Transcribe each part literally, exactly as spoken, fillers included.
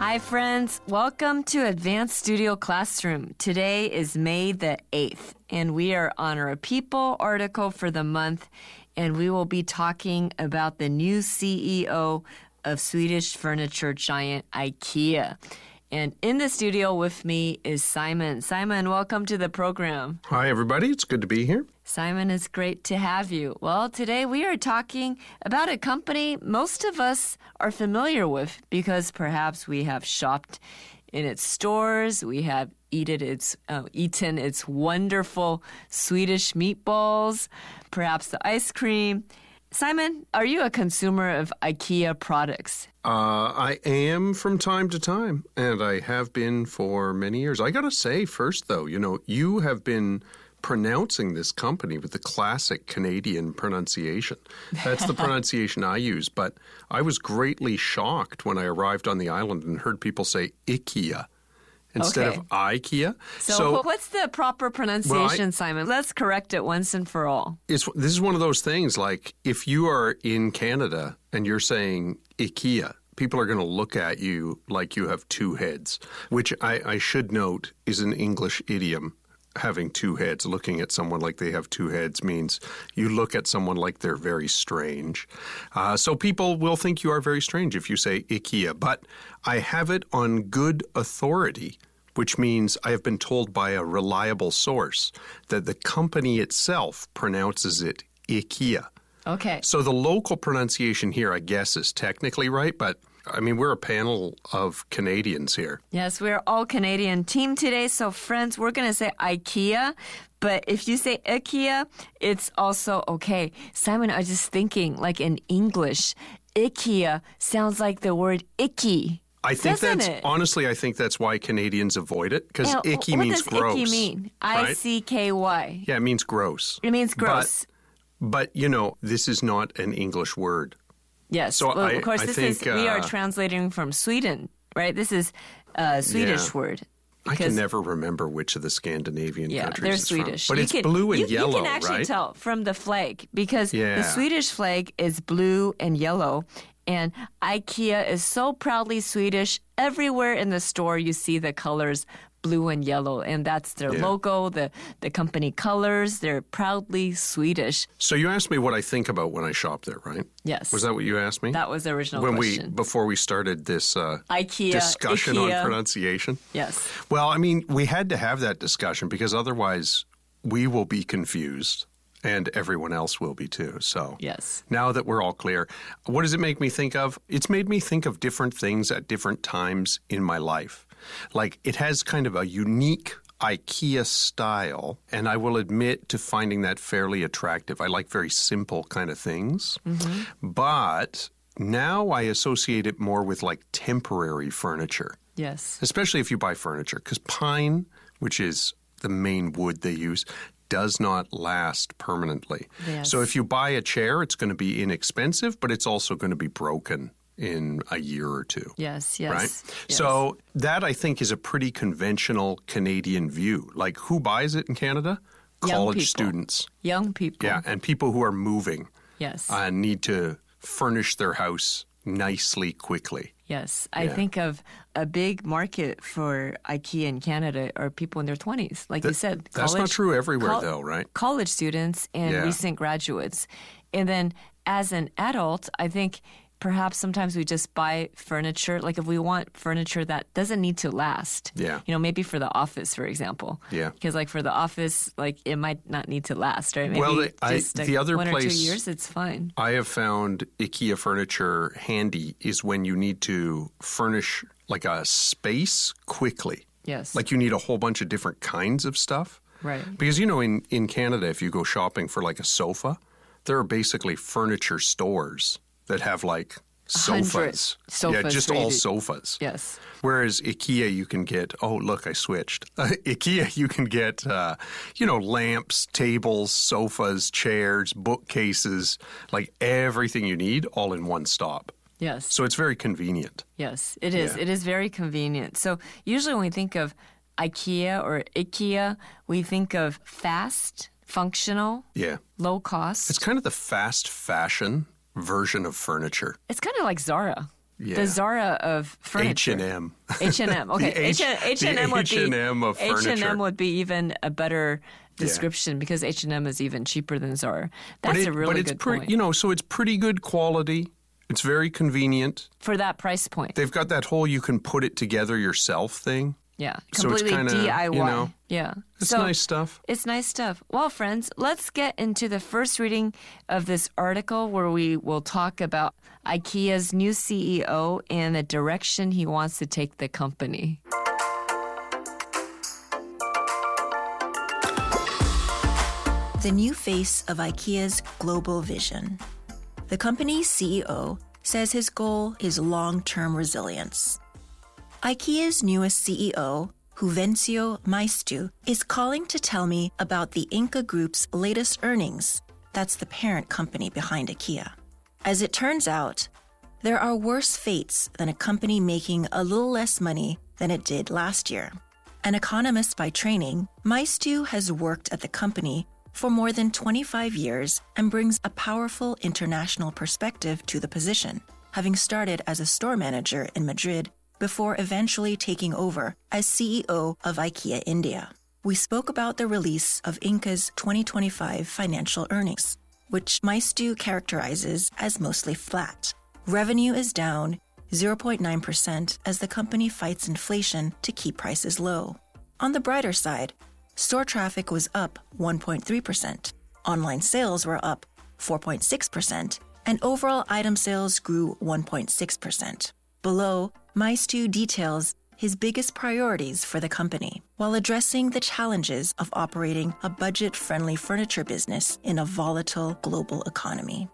Hi, friends. Welcome to Advanced Studio Classroom. Today is May the eighth, and we are on our People article for the month, and we will be talking about the new C E O of Swedish furniture giant IKEA. And in the studio with me is Simon. Simon, welcome to the program. Hi, everybody. It's good to be here. Simon, it's great to have you. Well, today we are talking about a company most of us are familiar with because perhaps we have shopped in its stores, we have eaten its, uh, eaten its wonderful Swedish meatballs, perhaps the ice cream. Simon, are you a consumer of IKEA products? Uh, I am from time to time, and I have been for many years. I got to say first, though, you know, you have been pronouncing this company with the classic Canadian pronunciation. That's the pronunciation I use, but I was greatly shocked when I arrived on the island and heard people say IKEA instead okay. of IKEA. So, so what's the proper pronunciation, well, I, Simon? Let's correct it once and for all. It's, this is one of those things, like if you are in Canada and you're saying IKEA, people are going to look at you like you have two heads, which I, I should note is an English idiom. Having two heads, looking at someone like they have two heads means you look at someone like they're very strange. Uh, so people will think you are very strange if you say IKEA. But I have it on good authority, which means I have been told by a reliable source that the company itself pronounces it IKEA. Okay. So the local pronunciation here, I guess, is technically right, but I mean, we're a panel of Canadians here. Yes, we're all Canadian team today. So, friends, we're going to say IKEA. But if you say IKEA, it's also okay. Simon, I was just thinking, like in English, IKEA sounds like the word icky. I think Doesn't that's, it? honestly, I think that's why Canadians avoid it, because icky what means does gross. Icky mean? Right? I C K Y. Yeah, it means gross. It means gross. But, but, you know, this is not an English word. Yes. So well, I, of course, I this think, is, we are uh, translating from Sweden, right? This is a Swedish yeah. word. I can never remember which of the Scandinavian yeah, countries they're it's Swedish. from. But you it's can, blue and you, yellow, right? You can actually right? tell from the flag because yeah. the Swedish flag is blue and yellow. And IKEA is so proudly Swedish. Everywhere in the store you see the colors blue and yellow, and that's their yeah. logo, the, the company colors. They're proudly Swedish. So you asked me what I think about when I shop there, right? Yes. Was that what you asked me? That was the original when question. We, before we started this uh, IKEA, discussion IKEA. on pronunciation? Yes. Well, I mean, we had to have that discussion because otherwise we will be confused. And everyone else will be too. So yes. Now that we're all clear, what does it make me think of? It's made me think of different things at different times in my life. Like it has kind of a unique IKEA style, and I will admit to finding that fairly attractive. I like very simple kind of things. Mm-hmm. But now I associate it more with like temporary furniture. Yes. Especially if you buy furniture, because pine, which is the main wood they use, does not last permanently. Yes. So if you buy a chair, it's going to be inexpensive, but it's also going to be broken in a year or two. Yes, yes. Right? Yes. So that, I think, is a pretty conventional Canadian view. Like, who buys it in Canada? Young College people. students. Young people. Yeah, and people who are moving. Yes. Uh, need to furnish their house nicely, quickly. Yes. I yeah. think of a big market for IKEA in Canada are people in their twenties. Like that, you said. That's college, not true everywhere, col- though, right? College students and yeah. recent graduates. And then as an adult, I think perhaps sometimes we just buy furniture. Like if we want furniture that doesn't need to last. Yeah. You know, maybe for the office, for example. Yeah. Because like for the office, like it might not need to last, right? Maybe well, the, I, just like the other one place or two years, it's fine. I have found IKEA furniture handy is when you need to furnish like a space quickly. Yes. Like you need a whole bunch of different kinds of stuff. Right. Because, you know, in, in Canada, if you go shopping for like a sofa, there are basically furniture stores that have like sofas. sofas yeah, just ready. all sofas. Yes. Whereas IKEA, you can get, oh, look, I switched. Uh, IKEA, you can get, uh, you know, lamps, tables, sofas, chairs, bookcases, like everything you need all in one stop. Yes. So it's very convenient. Yes, it is. Yeah. It is very convenient. So usually when we think of IKEA or IKEA, we think of fast, functional, Yeah. low cost. It's kind of the fast fashion version of furniture. It's kind of like Zara. Yeah. The Zara of furniture. H and M. H and M. Okay. The H- H and M the would be H and M of furniture. H and M would be even a better description yeah. because H and M is even cheaper than Zara. That's it, a really but it's good pre- point. You know, so it's pretty good quality. It's very convenient. For that price point. They've got that whole you can put it together yourself thing. Yeah, so completely it's kinda, D I Y. You know, yeah. It's so, nice stuff. It's nice stuff. Well, friends, let's get into the first reading of this article where we will talk about IKEA's new C E O and the direction he wants to take the company. The new face of IKEA's global vision. The company's C E O says his goal is long-term resilience. IKEA's newest C E O, Juvencio Maistu, is calling to tell me about the Inca Group's latest earnings. That's the parent company behind IKEA. As it turns out, there are worse fates than a company making a little less money than it did last year. An economist by training, Maistu has worked at the company for more than twenty-five years and brings a powerful international perspective to the position, having started as a store manager in Madrid before eventually taking over as C E O of IKEA India. We spoke about the release of Inca's twenty twenty-five financial earnings, which Maistu characterizes as mostly flat. Revenue is down zero point nine percent as the company fights inflation to keep prices low. On the brighter side, store traffic was up one point three percent, online sales were up four point six percent, and overall item sales grew one point six percent. Below, Maistu details his biggest priorities for the company while addressing the challenges of operating a budget-friendly furniture business in a volatile global economy.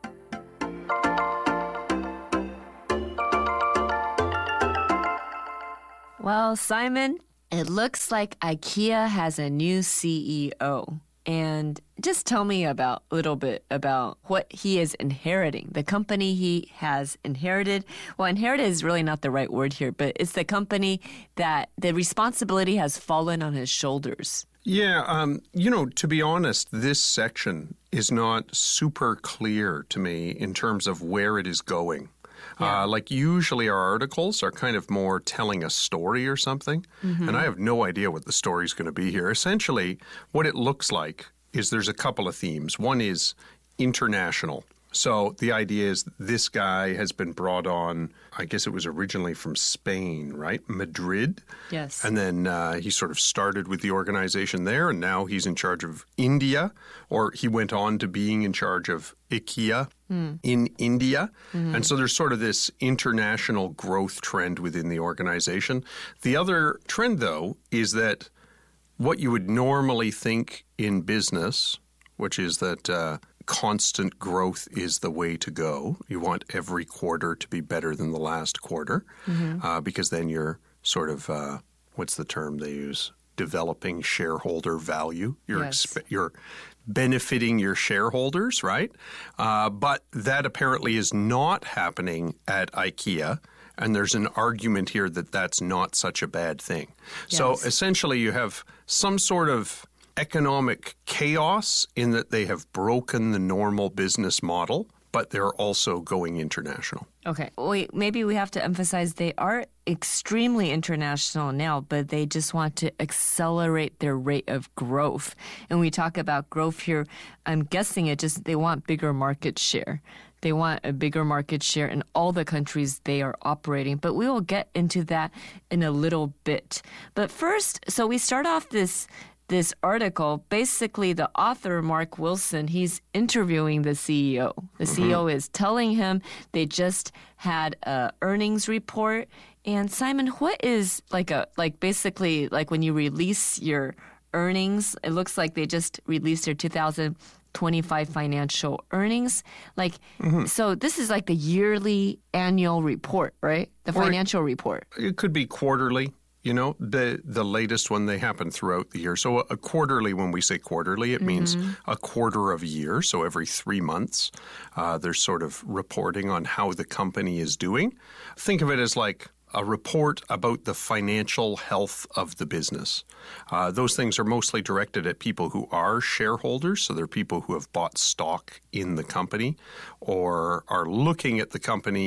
Well, Simon, it looks like IKEA has a new C E O. And just tell me about a little bit about what he is inheriting, the company he has inherited. Well, inherited is really not the right word here, but it's the company that the responsibility has fallen on his shoulders. Yeah, um, you know, to be honest, this section is not super clear to me in terms of where it is going. Yeah. Uh, like usually our articles are kind of more telling a story or something, mm-hmm. and I have no idea what the story is going to be here. Essentially, what it looks like is there's a couple of themes. One is international. So the idea is this guy has been brought on, I guess it was originally from Spain, right? Madrid. Yes. And then uh, he sort of started with the organization there, and now he's in charge of India, or he went on to being in charge of IKEA mm. in India. Mm-hmm. And so there's sort of this international growth trend within the organization. The other trend, though, is that what you would normally think in business, which is that uh, constant growth is the way to go. You want every quarter to be better than the last quarter, mm-hmm. uh, because then you're sort of, uh, what's the term they use? Developing shareholder value. You're yes. exp- you're benefiting your shareholders, right? Uh, but that apparently is not happening at IKEA. And there's an argument here that that's not such a bad thing. Yes. So essentially you have some sort of economic chaos in that they have broken the normal business model, but they're also going international. Okay. Wait, maybe we have to emphasize they are extremely international now, but they just want to accelerate their rate of growth. And we talk about growth here, I'm guessing it just they want bigger market share. They want a bigger market share in all the countries they are operating. But we will get into that in a little bit. But first, so we start off this This article, basically the author, Mark Wilson, he's interviewing the C E O. The mm-hmm. C E O is telling him they just had a earnings report. And Simon, what is like a like basically like when you release your earnings, it looks like they just released their two thousand twenty-five financial earnings. Like mm-hmm. so this is like the yearly annual report, right? The or financial report. It could be quarterly. You know, the the latest one, they happen throughout the year. So a quarterly, when we say quarterly, it means mm-hmm. a quarter of a year. So every three months, uh, there's sort of reporting on how the company is doing. Think of it as like a report about the financial health of the business. Uh, those things are mostly directed at people who are shareholders. So they're people who have bought stock in the company or are looking at the company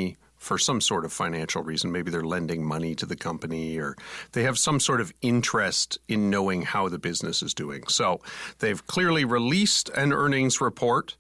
for some sort of financial reason. Maybe they're lending money to the company or they have some sort of interest in knowing how the business is doing. So they've clearly released an earnings report,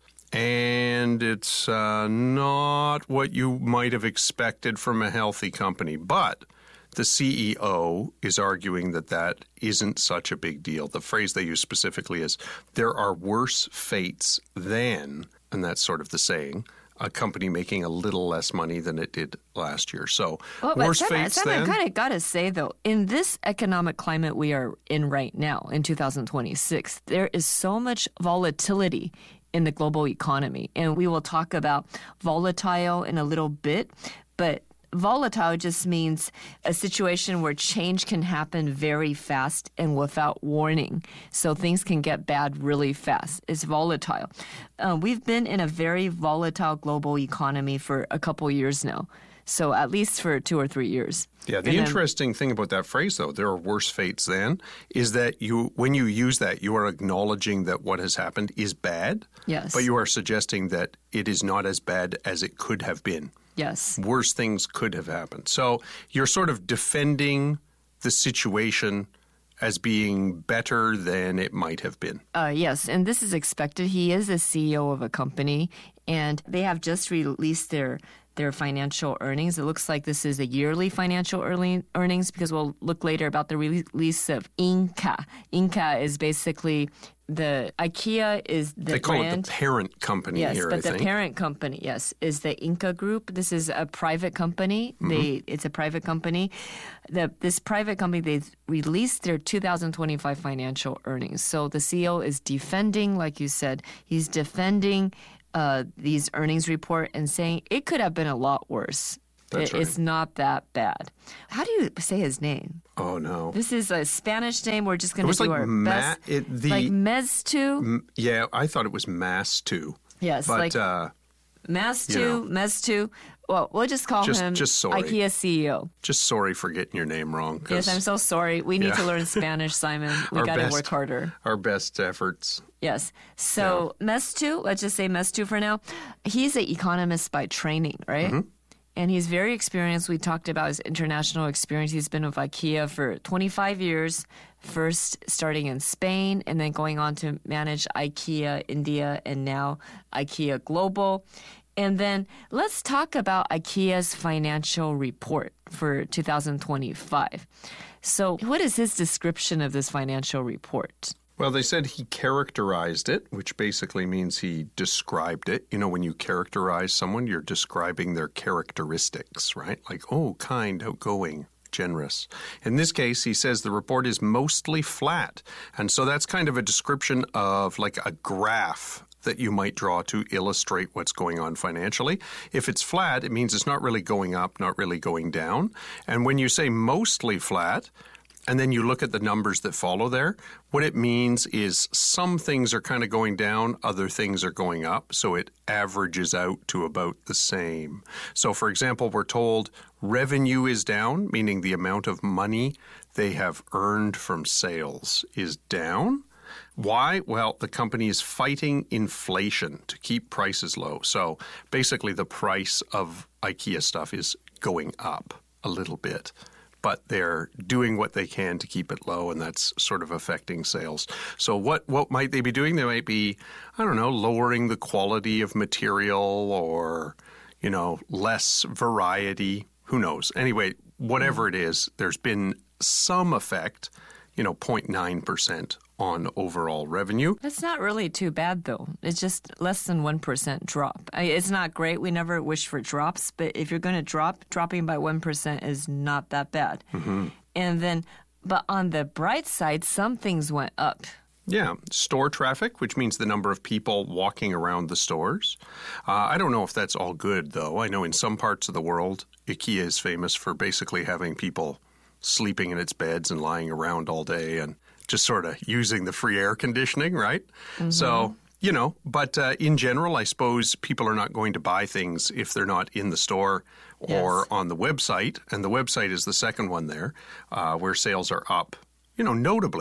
and it's uh, not what you might have expected from a healthy company. But the C E O is arguing that that isn't such a big deal. The phrase they use specifically is, there are worse fates than, and that's sort of the saying, a company making a little less money than it did last year. So well, worse Simon, fates Simon, then. I kind of got to say, though, in this economic climate we are in right now, in two thousand twenty-six, there is so much volatility in the global economy. And we will talk about volatile in a little bit, but volatile just means a situation where change can happen very fast and without warning. So things can get bad really fast. It's volatile. Uh, we've been in a very volatile global economy for a couple years now. So at least for two or three years. Yeah, the and interesting then, thing about that phrase, though, there are worse fates than, is that you, when you use that, you are acknowledging that what has happened is bad. Yes. But you are suggesting that it is not as bad as it could have been. Yes. Worse things could have happened. So you're sort of defending the situation as being better than it might have been. Uh, yes, and this is expected. He is a C E O of a company, and they have just released their their financial earnings. It looks like this is a yearly financial early earnings because we'll look later about the release of Inca. Inca is basically the IKEA is the They call brand. it the parent company Yes, here, but I the think. parent company, yes, is the Inca Group. This is a private company. Mm-hmm. They it's a private company. The this private company, they've released their two thousand twenty-five financial earnings. So the C E O is defending, like you said, he's defending uh, these earnings report and saying it could have been a lot worse. That's it, right. It's not that bad. How do you say his name? Oh, no. This is a Spanish name. We're just going It was to do like our Ma- best. it- the- like Meztu? M- Yeah, I thought it was Mass too. Yes, But like uh, Meztu, you know. Meztu. Well, we'll just call Just- him just sorry. IKEA C E O. just sorry for getting your name wrong. 'cause Yes, I'm so sorry. We need Yeah. to learn Spanish, Simon. We Our got to best. work harder. Our best efforts. Yes. So Meztu, let's just say Meztu for now. He's an economist by training, right? Mm-hmm. And he's very experienced. We talked about his international experience. He's been with IKEA for twenty-five years, first starting in Spain and then going on to manage IKEA India and now IKEA Global. And then let's talk about IKEA's financial report for two thousand twenty-five. So what is his description of this financial report? Well, they said he characterized it, which basically means he described it. You know, when you characterize someone, you're describing their characteristics, right? Like, oh, kind, outgoing, generous. In this case, he says the report is mostly flat. And so that's kind of a description of like a graph that you might draw to illustrate what's going on financially. If it's flat, it means it's not really going up, not really going down. And when you say mostly flat, and then you look at the numbers that follow there, what it means is some things are kind of going down, other things are going up, so it averages out to about the same. So, for example, we're told revenue is down, meaning the amount of money they have earned from sales is down. Why? Well, the company is fighting inflation to keep prices low. So basically the price of IKEA stuff is going up a little bit, but they're doing what they can to keep it low, and that's sort of affecting sales. So what, what might they be doing? They might be, I don't know, lowering the quality of material or, you know, less variety. Who knows? Anyway, whatever it is, there's been some effect, you know, zero point nine percent on overall revenue. That's not really too bad, though. It's just less than one percent drop. I, it's not great. We never wish for drops, but if you're going to drop, dropping by one percent is not that bad. Mm-hmm. And then, but on the bright side, some things went up. Yeah, store traffic, which means the number of people walking around the stores. Uh, I don't know if that's all good, though. I know in some parts of the world, IKEA is famous for basically having people sleeping in its beds and lying around all day and just sort of using the free air conditioning, right? Mm-hmm. So, you know, but uh, in general, I suppose people are not going to buy things if they're not in the store or Yes. on the website. And the website is the second one there, uh, where sales are up, you know, notably.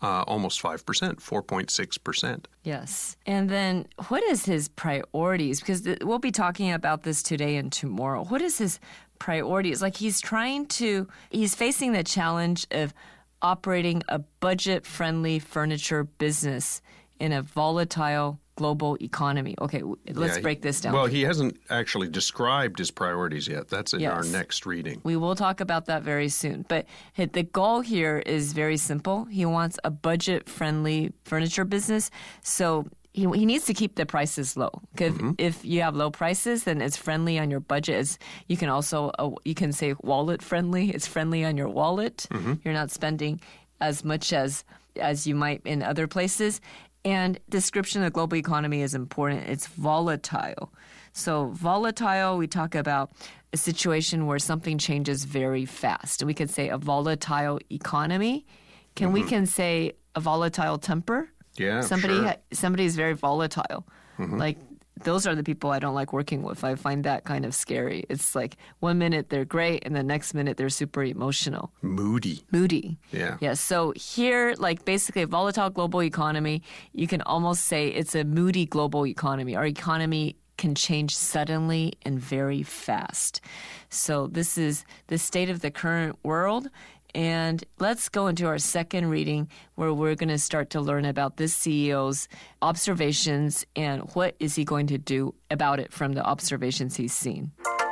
uh, almost five percent, four point six percent. Yes. And then what is his priorities? Because th- we'll be talking about this today and tomorrow. What is his priorities? Like he's trying to, he's facing the challenge of operating a budget-friendly furniture business in a volatile global economy. Okay, let's Yeah, break this down. Well, he hasn't actually described his priorities yet. That's in Yes. our next reading. We will talk about that very soon. But hi- the goal here is very simple. He wants a budget-friendly furniture business. So he, he needs to keep the prices low. If, Mm-hmm. if you have low prices, then it's friendly on your budget. It's, you can also, uh, you can say wallet-friendly. It's friendly on your wallet. Mm-hmm. You're not spending as much as as you might in other places. And description of the global economy is important. It's volatile. So volatile, we talk about a situation where something changes very fast. We could say a volatile economy. Can we can say a volatile temper? Yeah, Somebody sure. ha- somebody is very volatile. Like those are the people I don't like working with. I find that kind of scary. It's like one minute they're great and the next minute they're super emotional. Moody. Moody. Yeah. Yeah. So here, like basically a volatile global economy, you can almost say it's a moody global economy. Our economy can change suddenly and very fast. So this is the state of the current world. And let's go into our second reading where we're going to start to learn about this C E O's observations and what is he going to do about it from the observations he's seen.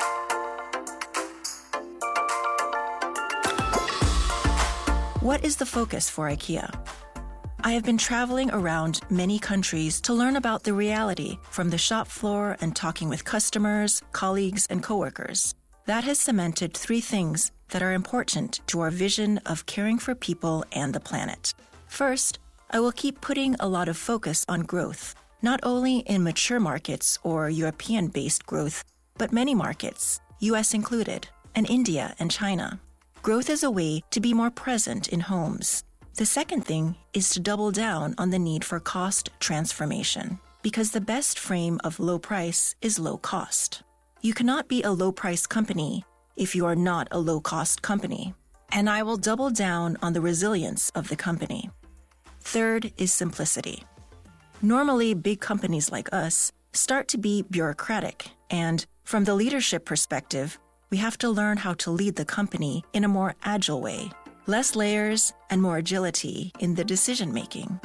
What is the focus for IKEA? I have been traveling around many countries to learn about the reality from the shop floor and talking with customers, colleagues, and coworkers. That has cemented three things that are important to our vision of caring for people and the planet. First, I will keep putting a lot of focus on growth, not only in mature markets or European-based growth, but many markets, U S included, and India and China. Growth is a way to be more present in homes. The second thing is to double down on the need for cost transformation, because the best frame of low price is low cost. You cannot be a low-price company if you are not a low-cost company, and I will double down on the resilience of the company. Third is simplicity. Normally, big companies like us start to be bureaucratic, and from the leadership perspective, we have to learn how to lead the company in a more agile way, less layers and more agility in the decision-making.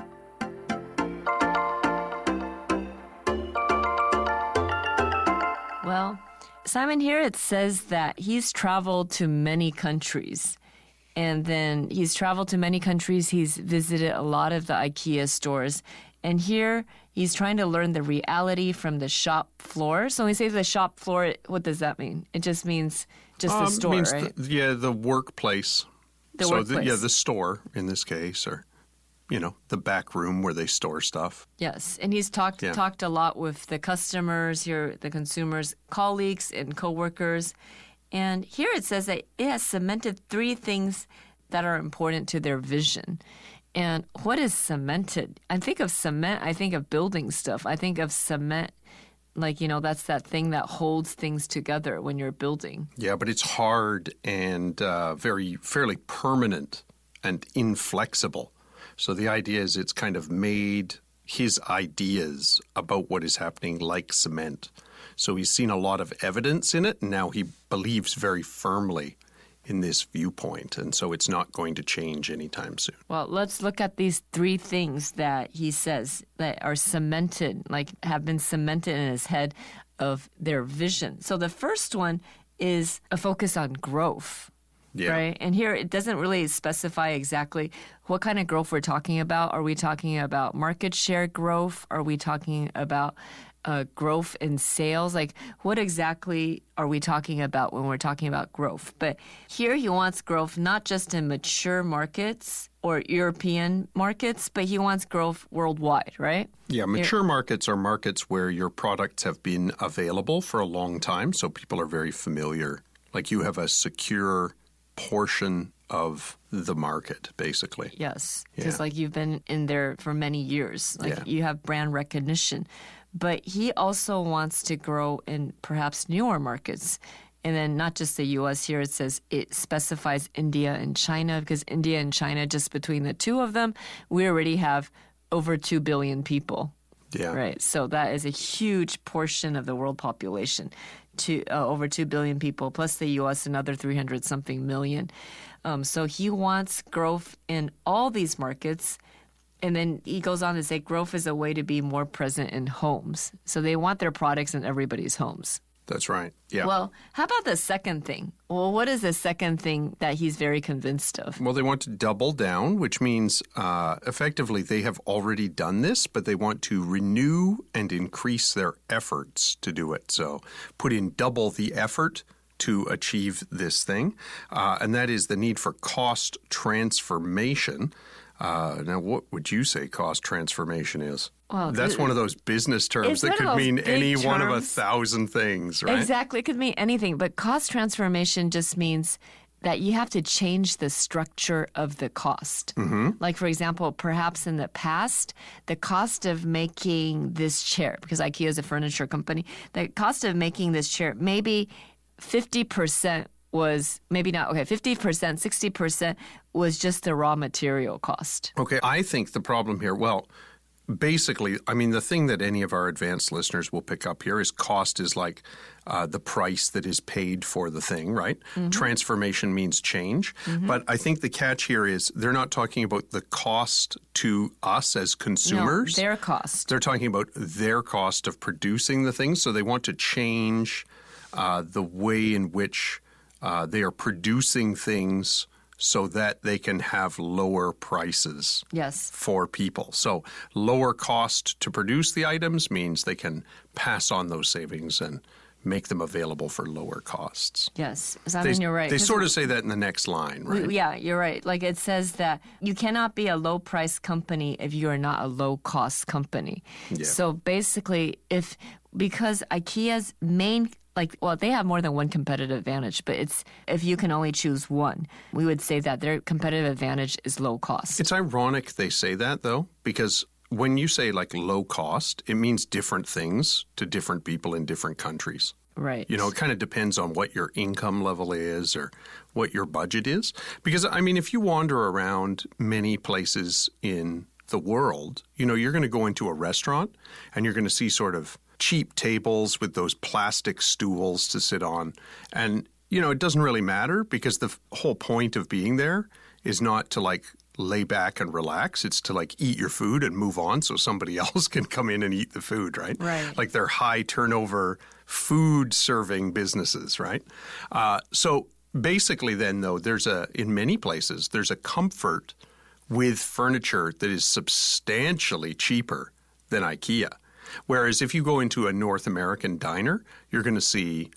Well, Simon, here it says that he's traveled to many countries. And then he's traveled to many countries. He's visited a lot of the IKEA stores. And here he's trying to learn the reality from the shop floor. So when we say the shop floor, what does that mean? It just means just the Um, store, means right? the, yeah, the workplace. The so workplace. The, yeah, the store in this case, or you know, the back room where they store stuff. Yes, and he's talked Yeah. talked a lot with the customers here, the consumers, colleagues, and coworkers. And here it says that it has cemented three things that are important to their vision. And what is cemented? I think of cement, I think of building stuff. I think of cement, like, you know, that's that thing that holds things together when you're building. Yeah, but it's hard and uh, very fairly permanent and inflexible. So the idea is it's kind of made his ideas about what is happening like cement. So he's seen a lot of evidence in it, and now he believes very firmly in this viewpoint. And so it's not going to change anytime soon. Well, let's look at these three things that he says that are cemented, like have been cemented in his head of their vision. So the first one is a focus on growth. Yeah. Right. And here it doesn't really specify exactly what kind of growth we're talking about. Are we talking about market share growth? Are we talking about uh, growth in sales? Like, what exactly are we talking about when we're talking about growth? But here he wants growth not just in mature markets or European markets, but he wants growth worldwide, right? Yeah, mature markets are markets where your products have been available for a long time, so people are very familiar. Like you have a secure portion of the market, basically. Yes, Yeah. because like you've been in there for many years. Like Yeah. you have brand recognition. But he also wants to grow in perhaps newer markets. And then not just the U S here, it says it specifies India and China, because India and China, just between the two of them, we already have over two billion people. Yeah. Right. So that is a huge portion of the world population, to uh, over two billion people, plus the U S another three hundred something million. Um, so he wants growth in all these markets. And then he goes on to say growth is a way to be more present in homes. So they want their products in everybody's homes. That's right. Yeah. Well, how about the second thing? Well, what is the second thing that he's very convinced of? Well, they want to double down, which means uh, effectively they have already done this, but they want to renew and increase their efforts to do it. So put in double the effort to achieve this thing, uh, and that is the need for cost transformation. Uh, now, what would you say cost transformation is? Well, That's th- one of those business terms it's that one could of those mean big any one of a terms. thousand things, right? Exactly. It could mean anything. But cost transformation just means that you have to change the structure of the cost. Mm-hmm. Like, for example, perhaps in the past, the cost of making this chair, because IKEA is a furniture company, the cost of making this chair, maybe fifty percent was, maybe not, okay, fifty percent, sixty percent was just the raw material cost. Okay, I think the problem here, well, basically, I mean, the thing that any of our advanced listeners will pick up here is cost is like uh, the price that is paid for the thing, right? Mm-hmm. Transformation means change. Mm-hmm. But I think the catch here is they're not talking about the cost to us as consumers. No, their cost. They're talking about their cost of producing the thing. So they want to change uh, the way in which uh, they are producing things so that they can have lower prices yes. for people. So lower cost to produce the items means they can pass on those savings and make them available for lower costs. Yes. So, I They, mean, you're right. they 'Cause sort it- of say that in the next line, right? We- Yeah, you're right. Like it says that you cannot be a low-price company if you are not a low-cost company. Yeah. So basically, if because IKEA's main like well, they have more than one competitive advantage, but it's if you can only choose one, we would say that their competitive advantage is low cost. It's ironic they say that, though, because when you say like low cost, it means different things to different people in different countries. Right. You know, it kind of depends on what your income level is or what your budget is. Because, I mean, if you wander around many places in the world, you know, you're going to go into a restaurant and you're going to see sort of cheap tables with those plastic stools to sit on. And, you know, it doesn't really matter because the f- whole point of being there is not to like lay back and relax. It's to like eat your food and move on so somebody else can come in and eat the food, right? Right. Like they're high turnover food serving businesses, right? Uh, so basically then though, there's a, in many places, there's a comfort with furniture that is substantially cheaper than IKEA. Whereas if you go into a North American diner, you're going to see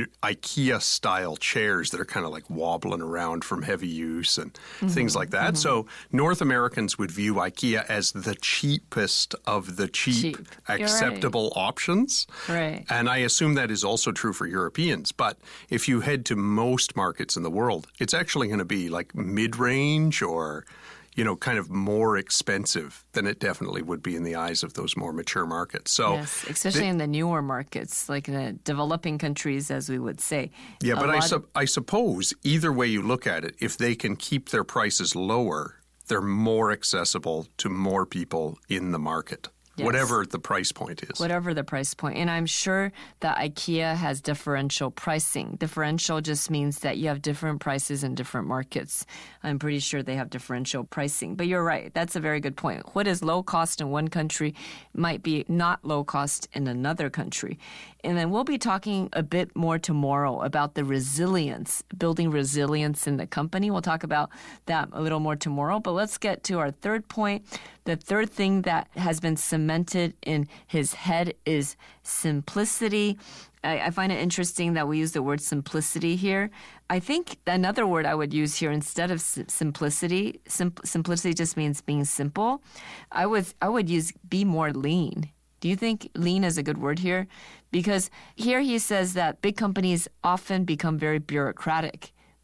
IKEA-style chairs that are kind of like wobbling around from heavy use and mm-hmm. things like that. Mm-hmm. So North Americans would view IKEA as the cheapest of the cheap, cheap. acceptable right. options. Right. And I assume that is also true for Europeans. But if you head to most markets in the world, it's actually going to be like mid-range or you know, kind of more expensive than it definitely would be in the eyes of those more mature markets. So, yes, especially they, in the newer markets, like the developing countries, as we would say. Yeah, but I, su- of- I suppose either way you look at it, if they can keep their prices lower, they're more accessible to more people in the market. Yes. Whatever the price point is. Whatever the price point. And I'm sure that IKEA has differential pricing. Differential just means that you have different prices in different markets. I'm pretty sure they have differential pricing. But you're right. That's a very good point. What is low cost in one country might be not low cost in another country. And then we'll be talking a bit more tomorrow about the resilience, building resilience in the company. We'll talk about that a little more tomorrow. But let's get to our third point. The third thing that has been cemented in his head is simplicity. I, I find it interesting that we use the word simplicity here. I think another word I would use here instead of sim- simplicity, sim- simplicity just means being simple. I would I would use be more lean. Do you think lean is a good word here? Because here he says that big companies often become very bureaucratic.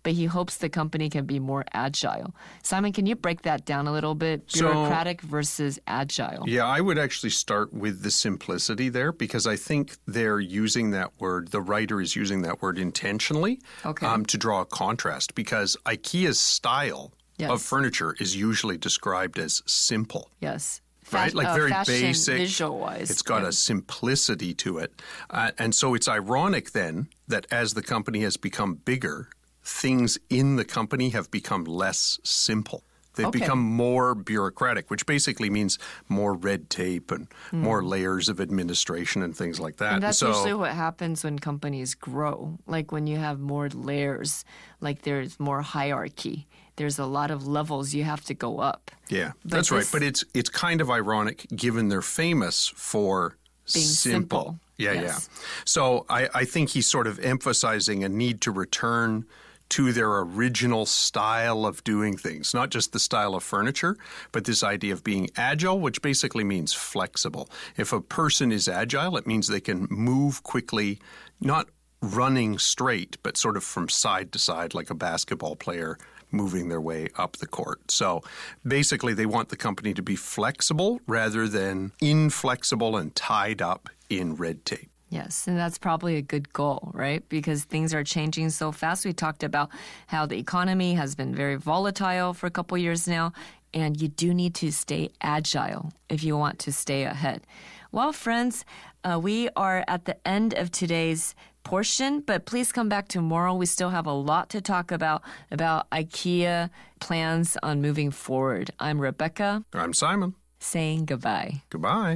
but he hopes the company can be more agile. Simon, can you break that down a little bit? Bureaucratic so, versus agile. Yeah, I would actually start with the simplicity there because I think they're using that word, the writer is using that word intentionally okay. um, to draw a contrast because IKEA's style yes. of furniture is usually described as simple. Yes. Right? Like uh, very fashion, basic. Visual-wise. It's got yeah. a simplicity to it. Uh, and so it's ironic then that as the company has become bigger, things in the company have become less simple. They've okay. become more bureaucratic, which basically means more red tape and mm. more layers of administration and things like that. And that's so, usually what happens when companies grow. Like when you have more layers, like there's more hierarchy. There's a lot of levels you have to go up. Yeah, but that's this, right. But it's it's kind of ironic given they're famous for being simple. simple. Yeah, yes. yeah. So I, I think he's sort of emphasizing a need to return to their original style of doing things, not just the style of furniture, but this idea of being agile, which basically means flexible. If a person is agile, it means they can move quickly, not running straight, but sort of from side to side like a basketball player moving their way up the court. So basically they want the company to be flexible rather than inflexible and tied up in red tape. Yes, and that's probably a good goal, right? Because things are changing so fast. We talked about how the economy has been very volatile for a couple years now, and you do need to stay agile if you want to stay ahead. Well, friends, uh, we are at the end of today's portion, but please come back tomorrow. We still have a lot to talk about, about IKEA plans on moving forward. I'm Rebecca. I'm Simon. Saying goodbye. Goodbye.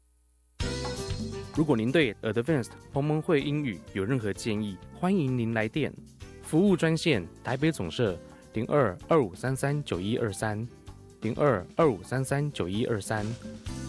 如果您对 Advanced 同盟会英语有任何建议，欢迎您来电。服务专线台北总社零二二五三三九一二三零二二五三三九一二三。